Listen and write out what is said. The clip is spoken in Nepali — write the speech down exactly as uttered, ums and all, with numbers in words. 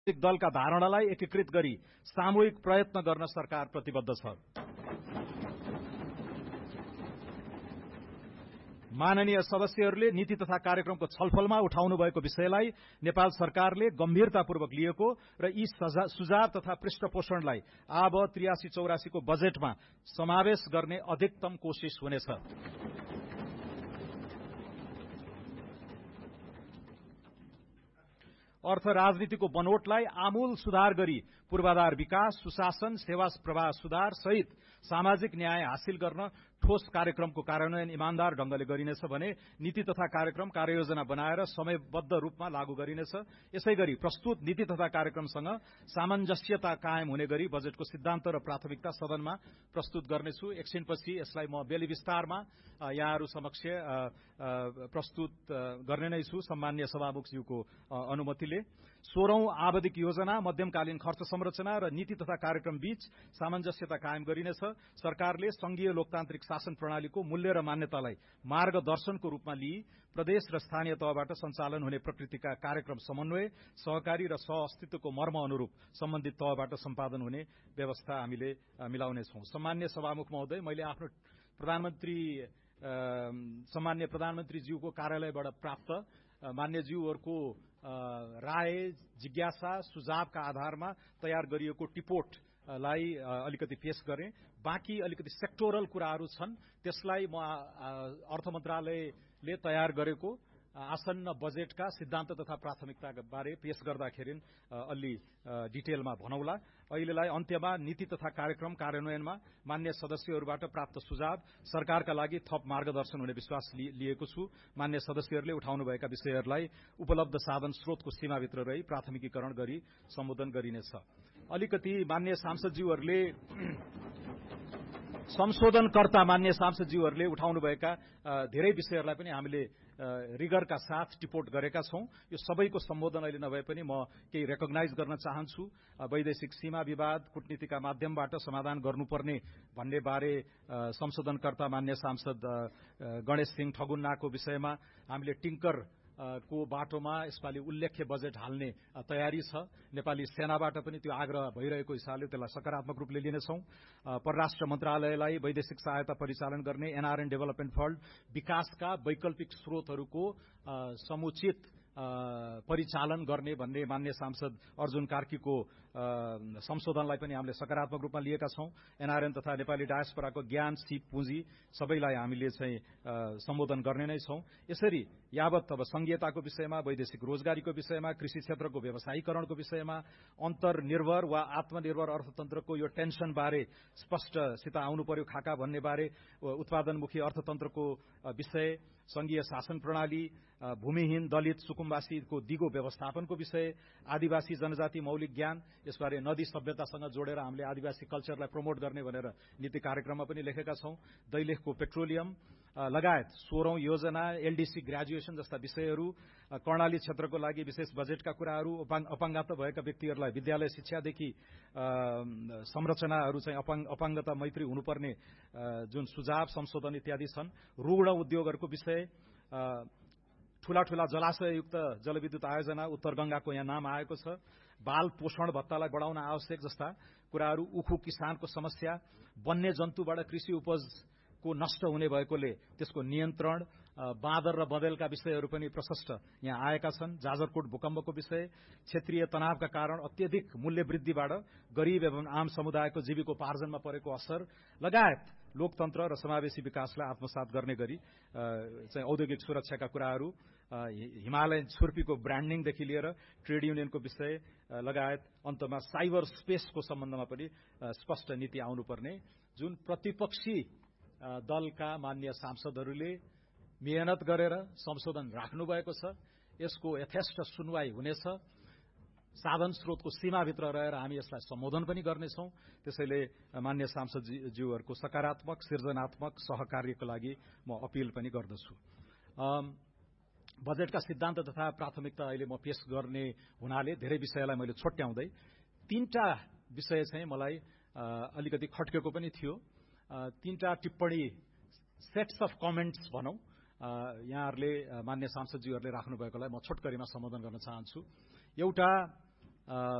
दलका धारणालाई एकीकृत गरी सामूहिक प्रयत्न गर्न सरकार प्रतिबद्ध छ। माननीय सदस्यहरूले नीति तथा कार्यक्रमको छलफलमा उठाउनु भएको विषयलाई नेपाल सरकारले गम्भीरतापूर्वक लिएको र यी सुझाव तथा पृष्ठपोषणलाई आब त्रियासी चौरासी को बजेटमा समावेश गर्ने अधिकतम कोशिश हुनेछ। अर्थ राजनीतिको बनोटलाई आमूल सुधार गरी पूर्वाधार विकास, सुशासन, सेवा प्रवाह सुधार सहित सामाजिक न्याय हासिल गर्न ठोस कार्यक्रमको कार्यान्वयन इमानदार ढंगले गरिनेछ भने नीति तथा कार्यक्रम कार्ययोजना बनाएर समयबद्ध रूपमा लागू गरिनेछ। यसैगरी प्रस्तुत नीति तथा कार्यक्रमसँग सामञ्जस्यता कायम हुने गरी बजेटको सिद्धान्त र प्राथमिकता सदनमा प्रस्तुत गर्नेछु। एकछिनपछि यसलाई म बेली विस्तारमा यहाँहरू समक्ष प्रस्तुत गर्ने नै छु सम्माननीय सभामुखज्यूको अनुमतिले। सोह्रौं आवधिक योजना, मध्यमकालीन खर्च संरचना र नीति तथा कार्यक्रम बीच सामञ्जस्यता कायम गरिनेछ। सरकारले संघीय लोकतान्त्रिक शासन प्रणालीको मूल्य र मान्यतालाई मार्गदर्शनको रूपमा लिई प्रदेश र स्थानीय तहबाट सञ्चालन हुने प्रकृतिका कार्यक्रम समन्वय, सहकारी र सहअस्तित्वको मर्म अनुरूप सम्बन्धित तहबाट सम्पादन हुने व्यवस्था हामीले मिलाउनेछौं। सम्मान्य सभामुख महोदय, मैले आफ्नो प्रधानमन्त्री सम्मान्य प्रधानमन्त्रीज्यूको कार्यालयबाट प्राप्त मान्यज्यूहरूको राय, जिज्ञासा, सुझावका आधारमा तयार गरिएको टिपोटलाई अलिकति पेश गरेँ। बाँकी अलिकति सेक्टोरल कुराहरू छन्, त्यसलाई म अर्थ मन्त्रालयले तयार गरेको आसन्न बजेटका सिद्धान्त तथा प्राथमिकताका बारे पेश गर्दाखेरि अलि डिटेलमा भनौला। अहिलेलाई अन्त्यमा नीति तथा कार्यक्रम कार्यान्वयनमा मान्य सदस्यहरूबाट प्राप्त सुझाव सरकारका लागि थप मार्गदर्शन हुने विश्वास लिएको छु। मान्य सदस्यहरूले उठाउनुभएका विषयहरूलाई उपलब्ध साधन स्रोतको सीमाभित्र रही प्राथमिकीकरण गरी सम्बोधन गरिनेछ। अलिकति मान्य सांसदज्यूहरूले संशोधनकर्ता मान्य सांसदज्यूहरूले उठाउनुभएका धेरै विषयहरूलाई पनि हामीले रिगरका साथ टिपोट गरेका छौं। यो सबैको सम्बोधन अहिले नभए पनि म केही रेकग्नाइज गर्न चाहन्छु। वैदेशिक सीमा विवाद कूटनीतिका माध्यमबाट समाधान गर्नुपर्ने भन्ने बारे संशोधनकर्ता मान्य सांसद गणेश सिंह ठगुन्नाको विषयमा हामीले टिंकर को बाटोमा यसपालि उल्लेख्य बजेट हाल्ने तयारी छ। नेपाली सेनाबाट पनि त्यो आग्रह भइरहेको हिसाबले त्यसलाई सकारात्मक रूपले लिनेछौं। परराष्ट्र मन्त्रालयलाई वैदेशिक सहायता परिचालन गर्ने एनआरएन डेभलपमेन्ट फण्ड विकासका वैकल्पिक स्रोतहरूको समुचित परिचालन गर्ने भन्ने मान्य सांसद अर्जुन कार्कीको संशोधनलाई पनि हामीले सकारात्मक रूपमा लिएका छौं। एनआरएन तथा नेपाली डायस्पोराको ज्ञान, सिप, पुँजी सबैलाई हामीले चाहिँ सम्बोधन गर्ने नै छौं। यसरी यावत अब संघीयताको विषयमा, वैदेशिक रोजगारीको विषयमा, कृषि क्षेत्रको व्यवसायीकरणको विषयमा, अन्तर्निर्भर वा आत्मनिर्भर अर्थतन्त्रको यो टेन्सन बारे स्पष्टसित आउनु पर्यो खाका भन्ने बारे, उत्पादनमुखी अर्थतन्त्रको विषय, संघीय शासन प्रणाली, भूमिहीन दलित सुकुम्बासीको दिगो व्यवस्थापनको विषय, आदिवासी जनजाति मौलिक ज्ञान, यसबारे नदी सभ्यतासँग जोडेर हामीले आदिवासी कल्चरलाई प्रमोट गर्ने भनेर नीति कार्यक्रममा पनि लेखेका छौं। दैलेखको पेट्रोलियम लगायत सोह्रौं योजना, एलडीसी ग्रेजुएसन जस्ता विषयहरू, कर्णाली क्षेत्रको लागि विशेष बजेटका कुराहरू, अपाङ्गता भएका व्यक्तिहरूलाई विद्यालय शिक्षादेखि संरचनाहरू चाहिँ अपाङ्गता मैत्री हुनुपर्ने जुन सुझाव संशोधन इत्यादि छन्। रुग्ण उद्योगहरूको विषय, ठूला ठूला जलाशययुक्त जलविद्युत आयोजना, उत्तर गंगाको यहाँ नाम आएको छ, बाल पोषण भत्तालाई बढाउन आवश्यक जस्ता कुराहरू, उखु किसानको समस्या, वन्य जन्तुबाट कृषि उपजको नष्ट हुने भएकोले त्यसको नियन्त्रण, बाँदर र बँदेलका विषयहरू पनि प्रशस्त यहाँ आएका छन्। जाजरकोट भूकम्पको विषय, क्षेत्रीय तनावका कारण अत्यधिक मूल्य वृद्धिबाट गरीब एवं आम समुदायको जीविकोपार्जनमा परेको असर लगायत लोकतन्त्र र समावेशी विकासलाई आत्मसात गर्ने गरी चाहिँ औद्योगिक सुरक्षाका कुराहरू, हिमालयन छुर्पीको ब्रान्डिङदेखि लिएर ट्रेड युनियनको विषय लगायत अन्तमा साइबर स्पेसको सम्बन्धमा पनि स्पष्ट नीति आउनुपर्ने, जुन प्रतिपक्षी दलका मान्य सांसदहरूले मेहनत गरेर संशोधन राख्नु भएको छ। यसको यथेष्ट सुनवाई हुनेछ। साधन स्रोतको सीमाभित्र रहेर हामी यसलाई सम्बोधन पनि गर्नेछौं। त्यसैले मान्य सांसदज्यूहरूको सकारात्मक सृजनात्मक सहकार्यको लागि म अपील पनि गर्दछु। बजेटका सिद्धान्त तथा प्राथमिकता अहिले म पेश गर्ने हुनाले धेरै विषयलाई मैले छोट्याउँदै तीनटा विषय चाहिँ मलाई अलिकति खट्केको पनि थियो। तीनटा टिप्पणी, सेट्स अफ कमेन्ट्स भनौं, यहाँहरूले मान्य सांसदज्यूहरूले राख्नु भएकोलाई म छोटकरीमा सम्बोधन गर्न चाहन्छु। एउटा